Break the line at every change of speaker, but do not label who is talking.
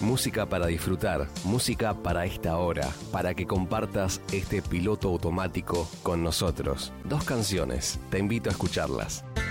Música para disfrutar, música para esta hora, para que compartas este piloto automático con nosotros. 2 canciones, te invito a escucharlas.